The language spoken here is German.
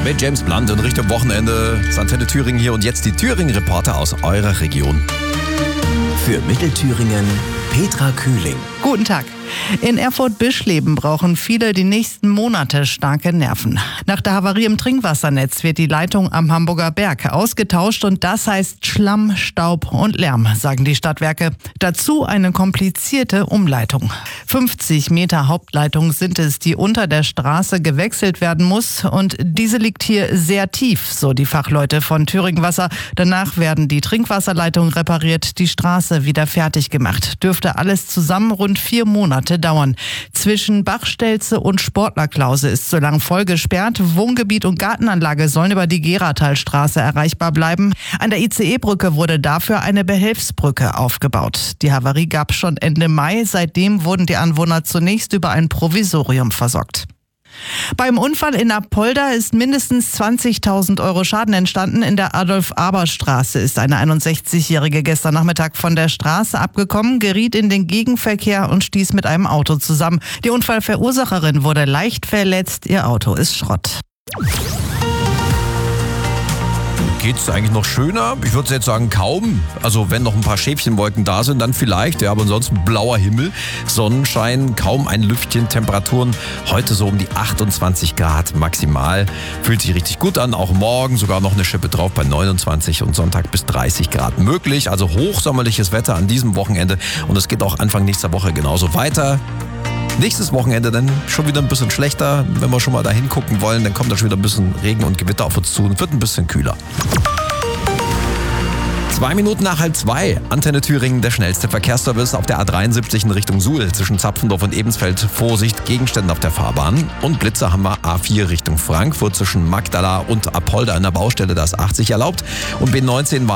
Mit James Blunt in Richtung Wochenende. Antenne Thüringen hier und jetzt die Thüringen-Reporter aus eurer Region. Für Mittelthüringen Petra Kühling. Guten Tag. In Erfurt-Bischleben brauchen viele die nächsten Monate starke Nerven. Nach der Havarie im Trinkwassernetz wird die Leitung am Hamburger Berg ausgetauscht und das heißt Schlamm, Staub und Lärm, sagen die Stadtwerke. Dazu eine komplizierte Umleitung. 50 Meter Hauptleitung sind es, die unter der Straße gewechselt werden muss und diese liegt hier sehr tief, so die Fachleute von Thüringen Wasser. Danach werden die Trinkwasserleitungen repariert, die Straße wieder fertig gemacht. Dürfte alles zusammen rund 4 Monate dauern. Zwischen Bachstelze und Sportlerklause ist so lang voll gesperrt. Wohngebiet und Gartenanlage sollen über die Geratalstraße erreichbar bleiben. An der ICE-Brücke wurde dafür eine Behelfsbrücke aufgebaut. Die Havarie gab schon Ende Mai. Seitdem wurden die Anwohner zunächst über ein Provisorium versorgt. Beim Unfall in Apolda ist mindestens 20.000 Euro Schaden entstanden. In der Adolf-Aber-Straße ist eine 61-Jährige gestern Nachmittag von der Straße abgekommen, geriet in den Gegenverkehr und stieß mit einem Auto zusammen. Die Unfallverursacherin wurde leicht verletzt, ihr Auto ist Schrott. Geht's eigentlich noch schöner? Ich würde jetzt sagen kaum. Also wenn noch ein paar Schäfchenwolken da sind, dann vielleicht. Ja, aber ansonsten blauer Himmel, Sonnenschein, kaum ein Lüftchen, Temperaturen heute so um die 28 Grad maximal. Fühlt sich richtig gut an, auch morgen sogar noch eine Schippe drauf bei 29 und Sonntag bis 30 Grad möglich. Also hochsommerliches Wetter an diesem Wochenende und es geht auch Anfang nächster Woche genauso weiter. Nächstes Wochenende dann schon wieder ein bisschen schlechter. Wenn wir schon mal da hingucken wollen, dann kommt da schon wieder ein bisschen Regen und Gewitter auf uns zu und wird ein bisschen kühler. 2 Minuten nach 1:30. Antenne Thüringen, der schnellste Verkehrsservice auf der A73 in Richtung Suhl. Zwischen Zapfendorf und Ebensfeld Vorsicht, Gegenstände auf der Fahrbahn. Und Blitzer haben wir A4 Richtung Frankfurt zwischen Magdala und Apolda an der Baustelle, da ist 80 erlaubt. Und B19 war